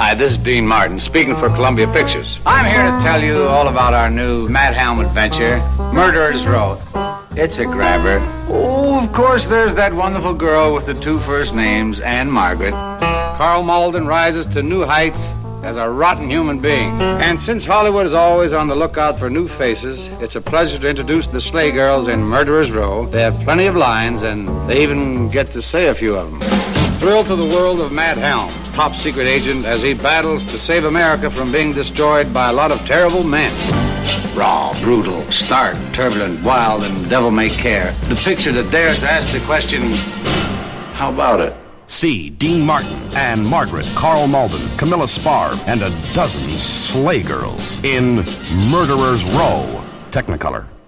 Hi, this is Dean Martin, speaking for Columbia Pictures. I'm here to tell you all about our new Mad Helm adventure, Murderer's Row. It's a grabber. Oh, of course, there's that wonderful girl with the two first names, Anne Margaret. Carl Malden rises to new heights as a rotten human being. And since Hollywood is always on the lookout for new faces, it's a pleasure to introduce the Slay Girls in Murderer's Row. They have plenty of lines, and they even get to say a few of them. Thrill to the world of Mad Helm, top secret agent, as he battles to save America from being destroyed by a lot of terrible men. Raw, brutal, stark, turbulent, wild, and devil-may-care. The picture that dares to ask the question, how about it? See Dean Martin, Anne Margaret, Carl Malden, Camilla Sparv, and a dozen Slay Girls in Murderer's Row, Technicolor.